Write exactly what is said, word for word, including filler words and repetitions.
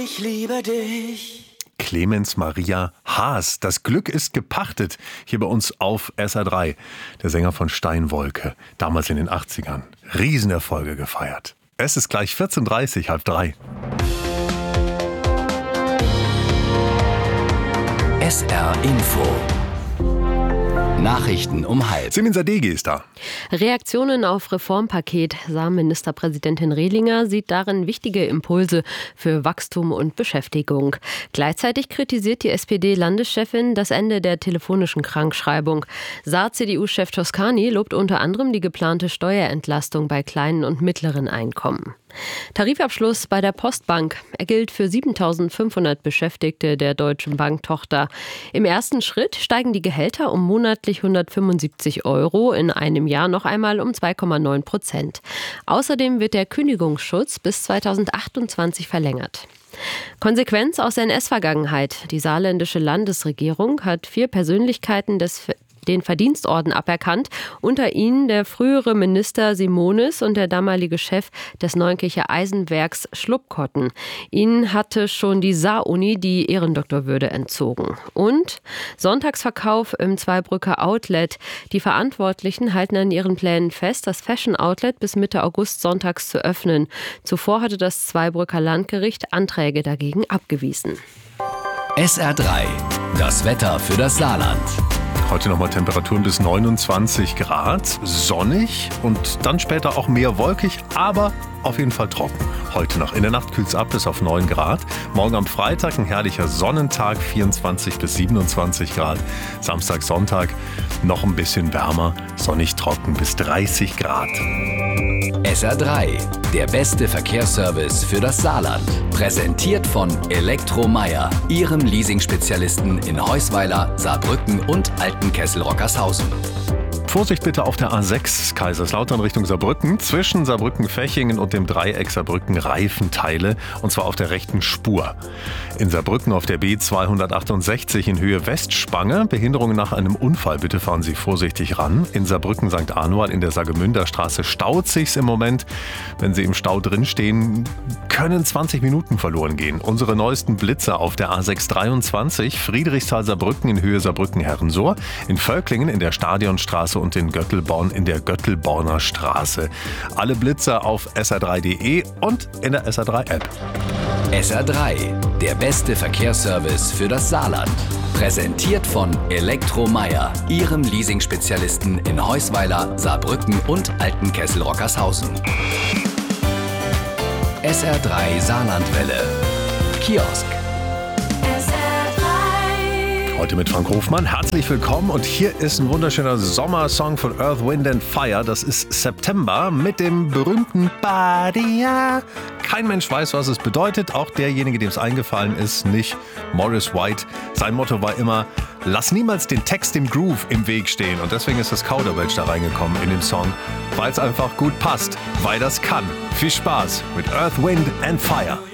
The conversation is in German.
Ich liebe dich. Clemens Maria Haas. Das Glück ist gepachtet. Hier bei uns auf S R drei. Der Sänger von Steinwolke. Damals in den achtzigern. Riesenerfolge gefeiert. Es ist gleich vierzehn Uhr dreißig, halb drei. S R Info. Nachrichten um halb. Simin Sadeghi ist da. Reaktionen auf Reformpaket. Ministerpräsidentin Rehlinger sieht darin wichtige Impulse für Wachstum und Beschäftigung. Gleichzeitig kritisiert die S P D-Landeschefin das Ende der telefonischen Krankschreibung. Saar-C D U-Chef Toscani lobt unter anderem die geplante Steuerentlastung bei kleinen und mittleren Einkommen. Tarifabschluss bei der Postbank. Er gilt für siebentausendfünfhundert Beschäftigte der Deutschen Bank-Tochter. Im ersten Schritt steigen die Gehälter um monatlich hundertfünfundsiebzig Euro, in einem Jahr noch einmal um zwei Komma neun Prozent. Außerdem wird der Kündigungsschutz bis zweitausendachtundzwanzig verlängert. Konsequenz aus N S-Vergangenheit. Die saarländische Landesregierung hat vier Persönlichkeiten des den Verdienstorden aberkannt. Unter ihnen der frühere Minister Simonis und der damalige Chef des Neunkircher Eisenwerks Schlupkotten. Ihnen hatte schon die Saar-Uni die Ehrendoktorwürde entzogen. Und Sonntagsverkauf im Zweibrücker Outlet. Die Verantwortlichen halten an ihren Plänen fest, das Fashion Outlet bis Mitte August sonntags zu öffnen. Zuvor hatte das Zweibrücker Landgericht Anträge dagegen abgewiesen. S R drei. Das Wetter für das Saarland. Heute nochmal Temperaturen bis neunundzwanzig Grad, sonnig und dann später auch mehr wolkig, aber auf jeden Fall trocken. Heute noch. In der Nacht kühlt es ab bis auf neun Grad. Morgen am Freitag ein herrlicher Sonnentag, vierundzwanzig bis siebenundzwanzig Grad. Samstag, Sonntag noch ein bisschen wärmer, sonnig trocken bis dreißig Grad. S R drei, der beste Verkehrsservice für das Saarland. Präsentiert von Elektromeier, Ihrem Leasing-Spezialisten in Heusweiler, Saarbrücken und Altenkessel-Rockershausen. Vorsicht bitte auf der A sechs Kaiserslautern Richtung Saarbrücken. Zwischen Saarbrücken-Fechingen und dem Dreieck Saarbrücken Reifenteile, und zwar auf der rechten Spur. In Saarbrücken auf der B zweihundertachtundsechzig in Höhe Westspange. Behinderungen nach einem Unfall, bitte fahren Sie vorsichtig ran. In Saarbrücken Sankt Anual in der Saargemünder Straße staut sich's im Moment. Wenn Sie im Stau drinstehen, können zwanzig Minuten verloren gehen. Unsere neuesten Blitzer auf der A sechs dreiundzwanzig Friedrichsthal-Saarbrücken in Höhe Saarbrücken-Herrensohr. In Völklingen in der Stadionstraße und in Göttelborn in der Göttelborner Straße. Alle Blitzer auf S R drei punkt de und in der S R drei App. S R drei, der beste Verkehrsservice für das Saarland. Präsentiert von Elektromeier, Ihrem Leasing-Spezialisten in Heusweiler, Saarbrücken und Altenkessel-Rockershausen. S R drei Saarlandwelle. Kiosk. Heute mit Frank Hofmann. Herzlich willkommen und hier ist ein wunderschöner Sommersong von Earth, Wind and Fire. Das ist September mit dem berühmten Badia. Kein Mensch weiß, was es bedeutet, auch derjenige, dem es eingefallen ist, nicht. Maurice White, sein Motto war immer, lass niemals den Text im Groove im Weg stehen. Und deswegen ist das Kauderwelsch da reingekommen in den Song, weil es einfach gut passt, weil das kann. Viel Spaß mit Earth, Wind and Fire.